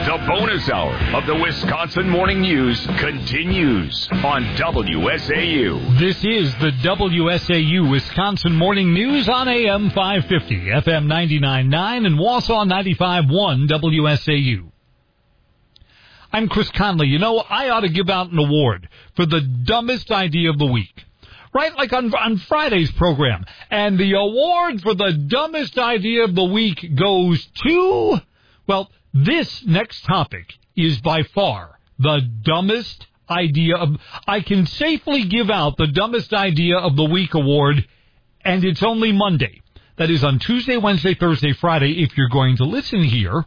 The bonus hour of the Wisconsin Morning News continues on WSAU. This is the WSAU Wisconsin Morning News on AM 550, FM 99.9, and Wausau 95.1 WSAU. I'm Chris Conley. You know, I ought to give out an award for the dumbest idea of the week. Right, like on Friday's program. And the award for the dumbest idea of the week goes to, well, this next topic is by far the dumbest idea of, I can safely give out the dumbest idea of the week award, and it's only Monday. That is on Tuesday, Wednesday, Thursday, Friday. If you're going to listen here,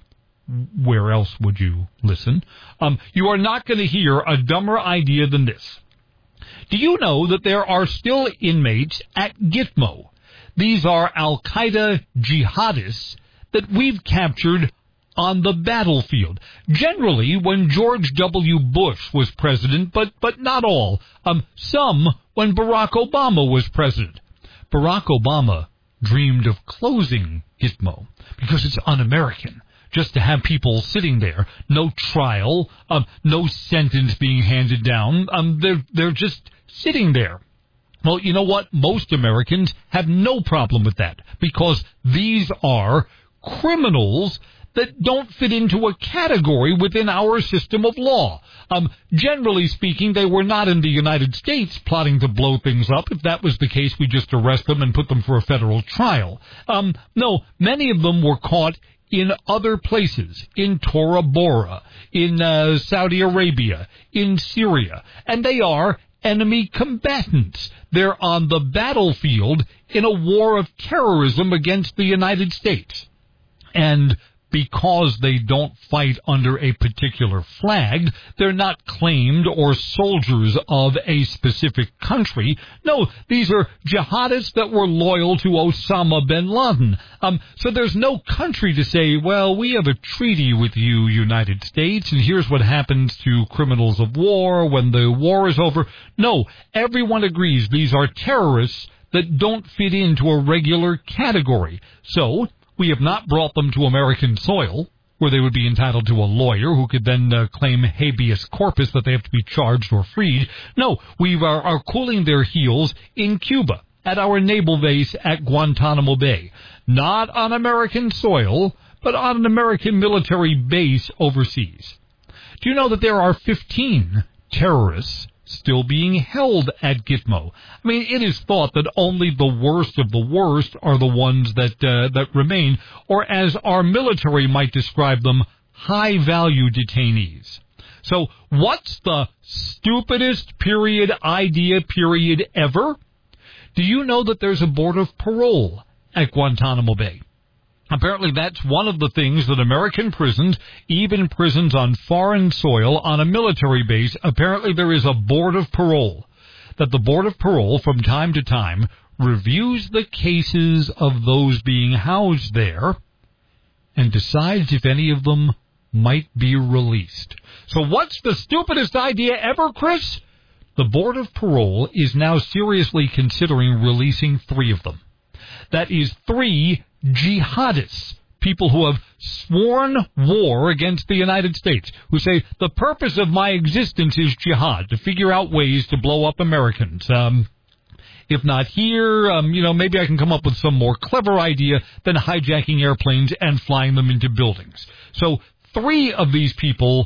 where else would you listen? You are not going to hear a dumber idea than this. Do you know that there are still inmates at Gitmo? These are Al-Qaeda jihadists that we've captured on the battlefield. Generally, when George W. Bush was president, but not all. Some when Barack Obama was president. Barack Obama dreamed of closing Gitmo because it's un-American. Just to have people sitting there, no trial, no sentence being handed down. They're just sitting there. Well, you know what? Most Americans have no problem with that because these are criminals that don't fit into a category within our system of law. Generally speaking, they were not in the United States plotting to blow things up. If that was the case, we just arrest them and put them for a federal trial. No, many of them were caught in other places, in Tora Bora, in Saudi Arabia, in Syria, and they are enemy combatants. They're on the battlefield in a war of terrorism against the United States. And because they don't fight under a particular flag, they're not claimed or soldiers of a specific country. No, these are jihadists that were loyal to Osama bin Laden. So there's no country to say, well, we have a treaty with you, United States, and here's what happens to criminals of war when the war is over. No, everyone agrees these are terrorists that don't fit into a regular category. So we have not brought them to American soil, where they would be entitled to a lawyer who could then claim habeas corpus that they have to be charged or freed. No, we are cooling their heels in Cuba, at our naval base at Guantanamo Bay. Not on American soil, but on an American military base overseas. Do you know that there are 15 terrorists still being held at Gitmo? I mean, it is thought that only the worst of the worst are the ones that remain, or as our military might describe them, high-value detainees. So what's the stupidest idea ever? Do you know that there's a board of parole at Guantanamo Bay? Apparently that's one of the things that American prisons, even prisons on foreign soil, on a military base, apparently there is a board of parole. That the board of parole, from time to time, reviews the cases of those being housed there and decides if any of them might be released. So what's the stupidest idea ever, Chris? The board of parole is now seriously considering releasing 3 of them. That is 3 jihadists, people who have sworn war against the United States, who say the purpose of my existence is jihad, to figure out ways to blow up Americans. If not here, maybe I can come up with some more clever idea than hijacking airplanes and flying them into buildings. So 3 of these people,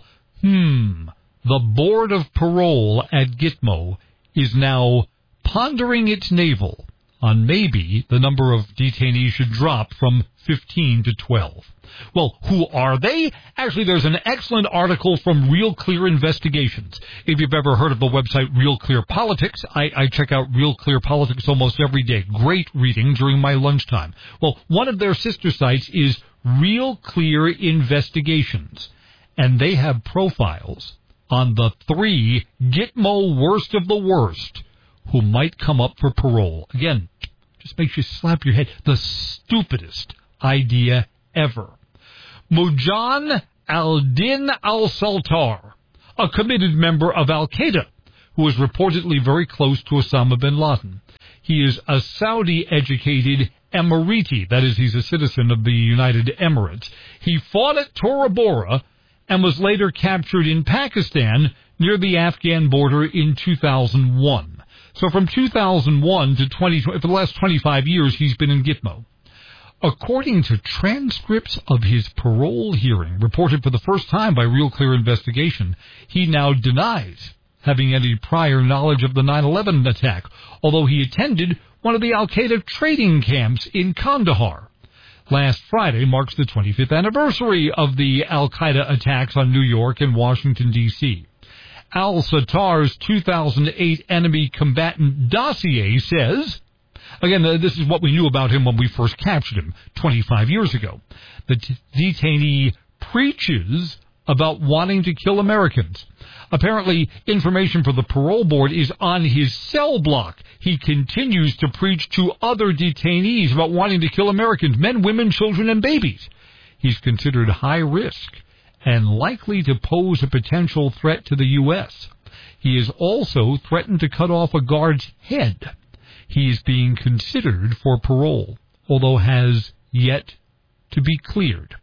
the board of parole at Gitmo is now pondering its navel on maybe the number of detainees should drop from 15 to 12. Well, who are they? Actually, there's an excellent article from Real Clear Investigations. If you've ever heard of the website Real Clear Politics, I check out Real Clear Politics almost every day. Great reading during my lunchtime. Well, one of their sister sites is Real Clear Investigations, and they have profiles on the 3 Gitmo worst of the worst who might come up for parole. Again, just makes you slap your head. The stupidest idea ever. Mujan al-Din al-Saltar, a committed member of Al-Qaeda, who is reportedly very close to Osama bin Laden. He is a Saudi-educated Emirati, that is, he's a citizen of the United Emirates. He fought at Tora Bora and was later captured in Pakistan near the Afghan border in 2001. So from 2001 to 2020, for the last 25 years, he's been in Gitmo. According to transcripts of his parole hearing, reported for the first time by Real Clear Investigation, he now denies having any prior knowledge of the 9/11 attack, although he attended one of the al-Qaeda training camps in Kandahar. Last Friday marks the 25th anniversary of the al-Qaeda attacks on New York and Washington, D.C. Al-Sattar's 2008 enemy combatant dossier says, again, this is what we knew about him when we first captured him 25 years ago. The detainee preaches about wanting to kill Americans. Apparently, information for the parole board is on his cell block. He continues to preach to other detainees about wanting to kill Americans, men, women, children, and babies. He's considered high risk and likely to pose a potential threat to the U.S. He has also threatened to cut off a guard's head. He is being considered for parole, although has yet to be cleared.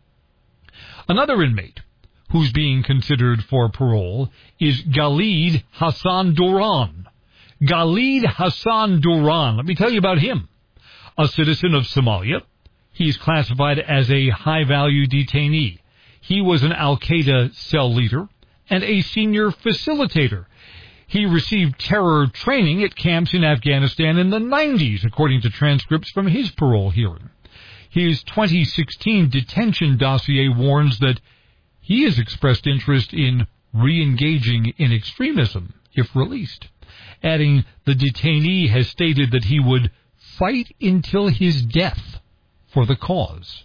Another inmate who's being considered for parole is Khalid Hassan Duran. Khalid Hassan Duran, let me tell you about him. A citizen of Somalia, he's classified as a high-value detainee. He was an al-Qaeda cell leader and a senior facilitator. He received terror training at camps in Afghanistan in the 90s, according to transcripts from his parole hearing. His 2016 detention dossier warns that he has expressed interest in re-engaging in extremism if released, adding the detainee has stated that he would fight until his death for the cause.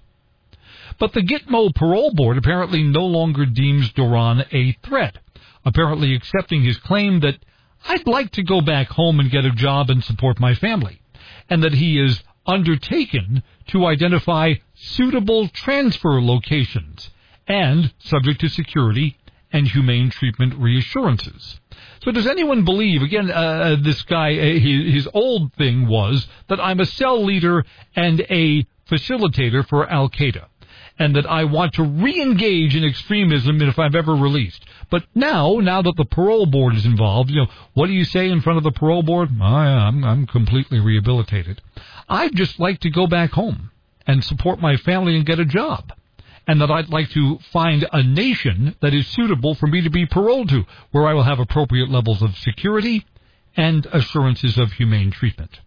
But the Gitmo Parole Board apparently no longer deems Duran a threat, apparently accepting his claim that I'd like to go back home and get a job and support my family, and that he is undertaken to identify suitable transfer locations and subject to security and humane treatment reassurances. So does anyone believe, again, this guy, his old thing was that I'm a cell leader and a facilitator for al-Qaeda, and that I want to re-engage in extremism if I'm ever released. But now that the parole board is involved, what do you say in front of the parole board? I'm completely rehabilitated. I'd just like to go back home and support my family and get a job. And that I'd like to find a nation that is suitable for me to be paroled to, where I will have appropriate levels of security and assurances of humane treatment.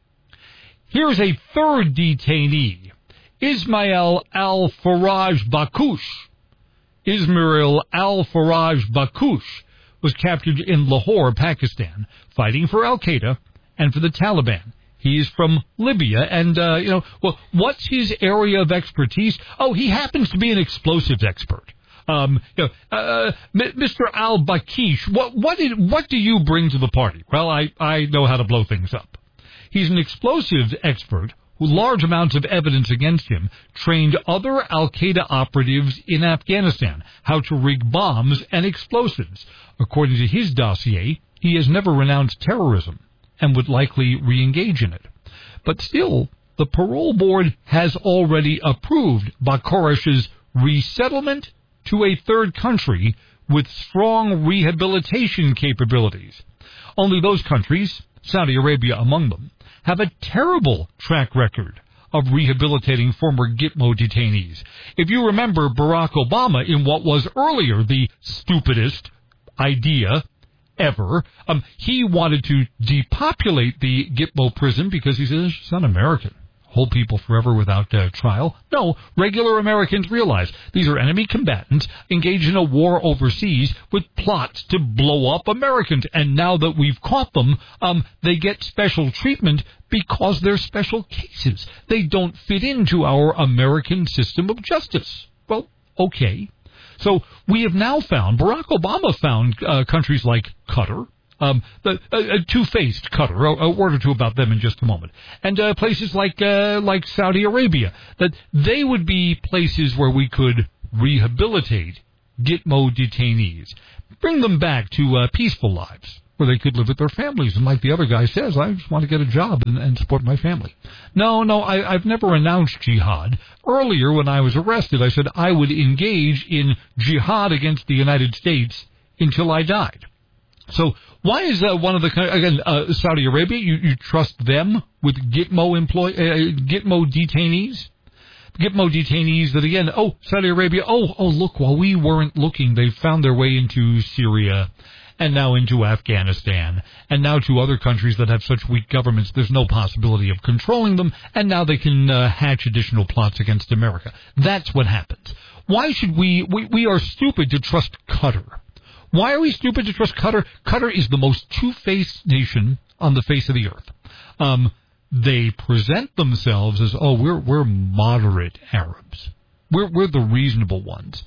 Here's a third detainee, Ismail Al-Faraj Bakush. Ismail Al-Faraj Bakush was captured in Lahore, Pakistan, fighting for al-Qaeda and for the Taliban. He is from Libya, and, what's his area of expertise? Oh, he happens to be an explosives expert. Mr. Al-Bakish, what do you bring to the party? Well, I know how to blow things up. He's an explosives expert who, large amounts of evidence against him, trained other al-Qaeda operatives in Afghanistan how to rig bombs and explosives. According to his dossier, he has never renounced terrorism and would likely re-engage in it. But still, the parole board has already approved Bakurish's resettlement to a third country with strong rehabilitation capabilities. Only those countries, Saudi Arabia among them, have a terrible track record of rehabilitating former Gitmo detainees. If you remember Barack Obama in what was earlier the stupidest idea ever, he wanted to depopulate the Gitmo prison because he says it's un-American. Hold people forever without trial. No, regular Americans realize these are enemy combatants engaged in a war overseas with plots to blow up Americans. And now that we've caught them, they get special treatment because they're special cases. They don't fit into our American system of justice. Well, okay. So we have now found, Barack Obama found countries like Qatar, two-faced Qatar, a word or two about them in just a moment, and places like Saudi Arabia, that they would be places where we could rehabilitate Gitmo detainees, bring them back to peaceful lives, where they could live with their families. And like the other guy says, I just want to get a job and support my family. No, I've never announced jihad. Earlier, when I was arrested, I said I would engage in jihad against the United States until I died. So why is one of the, Saudi Arabia, you trust them with Gitmo detainees? Gitmo detainees that, again, Saudi Arabia, look, while we weren't looking, they found their way into Syria and now into Afghanistan and now to other countries that have such weak governments there's no possibility of controlling them, and now they can hatch additional plots against America. That's what happens. Why should we are stupid to trust Qatar. Why are we stupid to trust Qatar? Qatar is the most two-faced nation on the face of the earth. They present themselves as, we're moderate Arabs. We're the reasonable ones.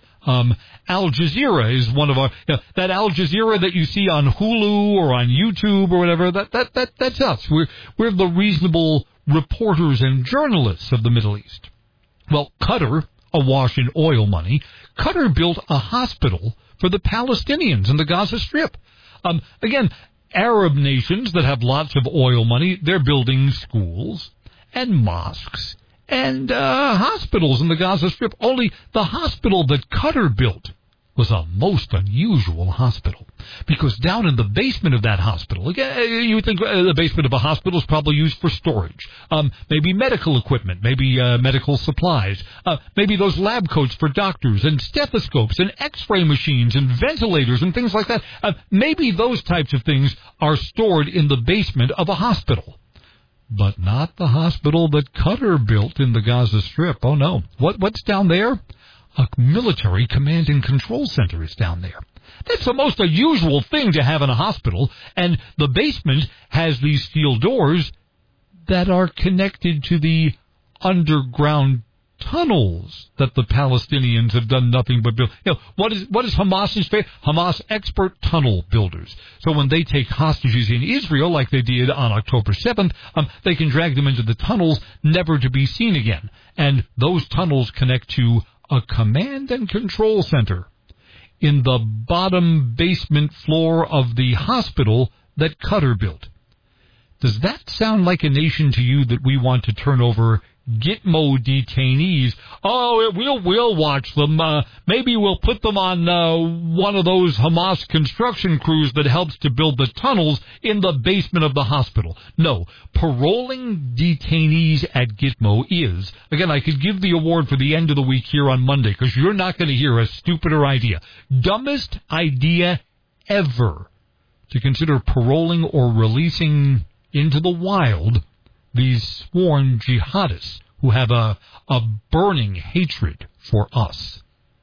Al Jazeera is one of our, that Al Jazeera that you see on Hulu or on YouTube or whatever, that's us. We're the reasonable reporters and journalists of the Middle East. Well, Qatar, awash in oil money, Qatar built a hospital for the Palestinians in the Gaza Strip. Again, Arab nations that have lots of oil money, they're building schools and mosques and hospitals in the Gaza Strip. Only the hospital that Qatar built was a most unusual hospital, because down in the basement of that hospital, again, you would think the basement of a hospital is probably used for storage, maybe medical equipment, maybe medical supplies, maybe those lab coats for doctors and stethoscopes and x-ray machines and ventilators and things like that. Maybe those types of things are stored in the basement of a hospital. But not the hospital that Qatar built in the Gaza Strip. Oh, no. What's down there? A military command and control center is down there. That's the most unusual thing to have in a hospital, and the basement has these steel doors that are connected to the underground tunnels that the Palestinians have done nothing but build. What is Hamas's favorite? Hamas expert tunnel builders. So when they take hostages in Israel, like they did on October 7th, they can drag them into the tunnels, never to be seen again. And those tunnels connect to a command and control center in the bottom basement floor of the hospital that Qatar built. Does that sound like a nation to you that we want to turn over Gitmo detainees? We'll watch them. Maybe we'll put them on one of those Hamas construction crews that helps to build the tunnels in the basement of the hospital. No, paroling detainees at Gitmo is, again, I could give the award for the end of the week here on Monday, because you're not going to hear a stupider idea. Dumbest idea ever to consider paroling or releasing into the wild these sworn jihadists who have a burning hatred for us.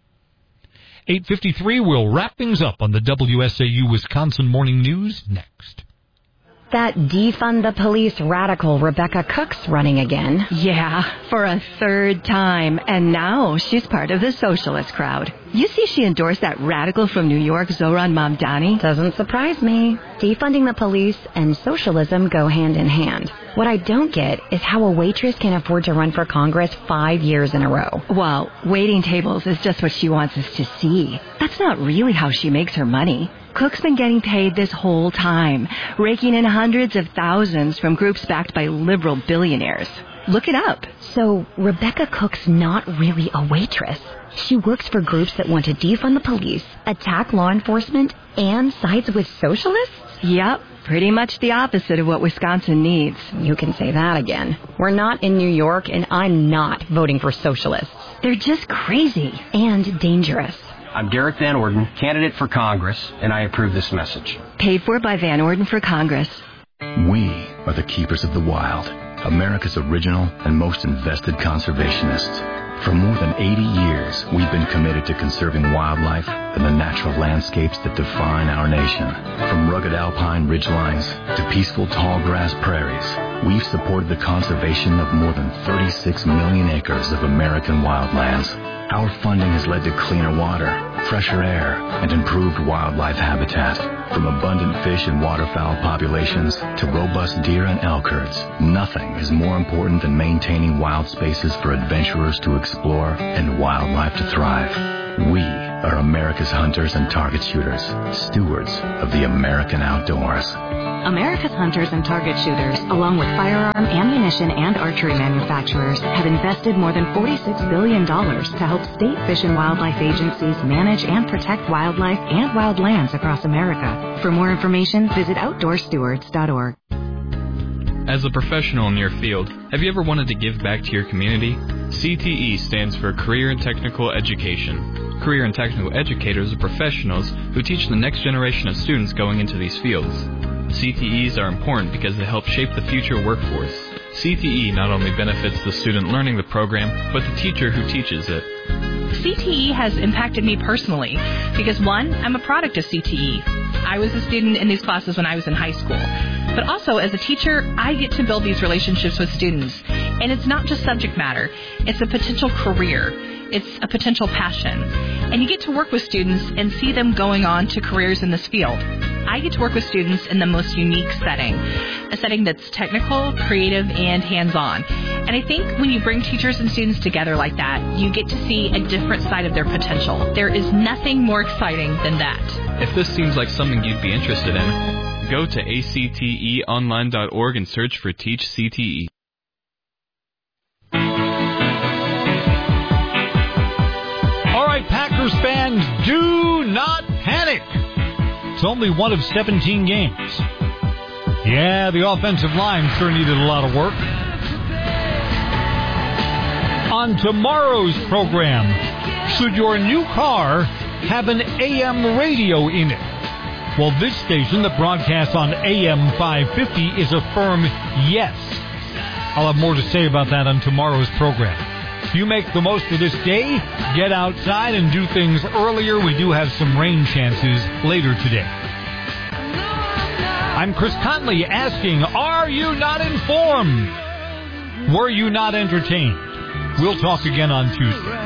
8:53, we'll wrap things up on the WSAU Wisconsin Morning News next. That defund the police radical Rebecca Cook's running again. Yeah, for a third time. And now she's part of the socialist crowd. You see she endorsed that radical from New York, Zohran Mamdani? Doesn't surprise me. Defunding the police and socialism go hand in hand. What I don't get is how a waitress can afford to run for Congress 5 years in a row. Well, waiting tables is just what she wants us to see. That's not really how she makes her money. Cook's been getting paid this whole time, raking in hundreds of thousands from groups backed by liberal billionaires. Look it up. So Rebecca Cook's not really a waitress. She works for groups that want to defund the police, attack law enforcement, and sides with socialists? Yep, pretty much the opposite of what Wisconsin needs. You can say that again. We're not in New York, and I'm not voting for socialists. They're just crazy. And dangerous. I'm Derek Van Orden, candidate for Congress, and I approve this message. Paid for by Van Orden for Congress. We are the keepers of the wild, America's original and most invested conservationists. For more than 80 years, we've been committed to conserving wildlife and the natural landscapes that define our nation. From rugged alpine ridgelines to peaceful tall grass prairies, we've supported the conservation of more than 36 million acres of American wildlands. Our funding has led to cleaner water, fresher air, and improved wildlife habitat. From abundant fish and waterfowl populations to robust deer and elk herds, nothing is more important than maintaining wild spaces for adventurers to explore and wildlife to thrive. We are America's hunters and target shooters, stewards of the American outdoors. America's hunters and target shooters, along with firearm, ammunition, and archery manufacturers, have invested more than $46 billion to help state fish and wildlife agencies manage and protect wildlife and wildlands across America. For more information, visit OutdoorStewards.org. As a professional in your field, have you ever wanted to give back to your community? CTE stands for Career and Technical Education. Career and Technical Educators are professionals who teach the next generation of students going into these fields. CTEs are important because they help shape the future workforce. CTE not only benefits the student learning the program, but the teacher who teaches it. CTE has impacted me personally because, one, I'm a product of CTE. I was a student in these classes when I was in high school. But also, as a teacher, I get to build these relationships with students. And it's not just subject matter. It's a potential career. It's a potential passion. And you get to work with students and see them going on to careers in this field. I get to work with students in the most unique setting, a setting that's technical, creative, and hands-on. And I think when you bring teachers and students together like that, you get to see a different side of their potential. There is nothing more exciting than that. If this seems like something you'd be interested in, go to acteonline.org and search for Teach CTE. All right, Packers fans, do not panic. It's only one of 17 games. Yeah, the offensive line sure needed a lot of work. On tomorrow's program, should your new car have an AM radio in it? Well, this station that broadcasts on AM 550 is a firm yes. I'll have more to say about that on tomorrow's program. You make the most of this day, get outside and do things earlier. We do have some rain chances later today. I'm Chris Conley asking, are you not informed? Were you not entertained? We'll talk again on Tuesday.